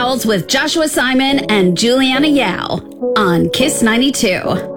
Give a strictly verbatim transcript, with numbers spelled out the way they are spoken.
Girls with Joshua Simon and Juliana Yao on Kiss ninety-two.